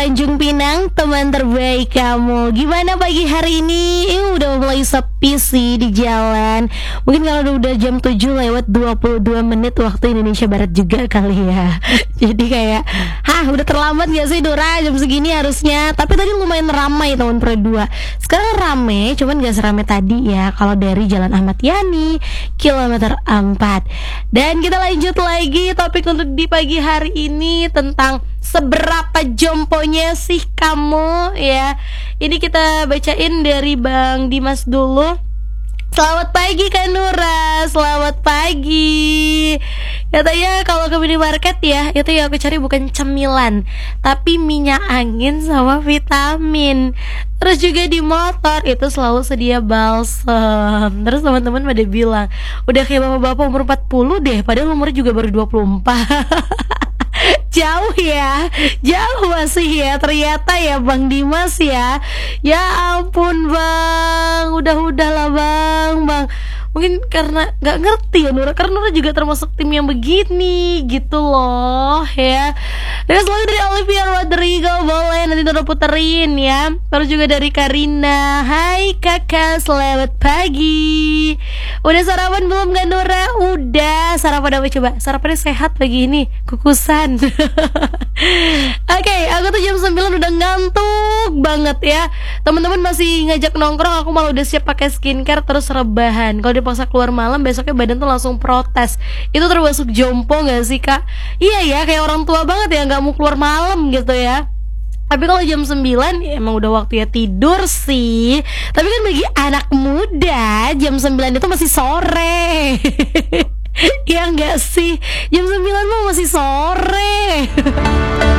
Tanjung Pinang, teman terbaik kamu. Gimana pagi hari ini? Udah mulai sepi sih di jalan. Mungkin kalau udah jam 7 lewat 22 menit waktu Indonesia Barat juga kali ya. Jadi kayak, udah terlambat gak sih Dora jam segini harusnya? Tapi tadi lumayan ramai tahun Pro 2. Sekarang rame, cuman gak serame tadi ya. Kalau dari Jalan Ahmad Yani, kilometer 4. Dan kita lanjut lagi topik untuk di pagi hari ini tentang seberapa jomponya sih kamu ya. Ini kita bacain dari Bang Dimas dulu. Selamat pagi Kak Nura, selamat pagi. Katanya kalau ke minimarket ya, itu yang aku cari bukan cemilan, tapi minyak angin sama vitamin. Terus juga di motor itu selalu sedia balsam. Terus teman-teman pada bilang, udah kayak bapak-bapak umur 40 deh, padahal umurnya juga baru 24. Jauh ya, jauh masih ya ternyata ya Bang Dimas ya. Ya ampun Bang, udahlah Bang. Mungkin karena gak ngerti ya Nura, karena Nura juga termasuk tim yang begini gitu loh ya. Dan selalu dari Olivia Rodrigo, boleh nanti Nura puterin ya. Terus juga dari Karina, hai kakak selamat pagi. Udah sarapan belum gak Nura? Udah, sarapan apa coba? Sarapannya sehat pagi ini, kukusan. Oke, aku tuh jam 9 udah ngantuk banget ya. Teman-teman masih ngajak nongkrong, aku malah udah siap pakai skincare terus rebahan. Kalau dipaksa keluar malam, besoknya badan tuh langsung protes. Itu termasuk jompo gak sih Kak? Iya ya, kayak orang tua banget ya, gak mau keluar malam gitu ya. Tapi kalau jam 9 ya emang udah waktunya tidur sih. Tapi kan bagi anak muda jam 9 itu masih sore. Ya enggak sih? Jam 9 mah masih sore.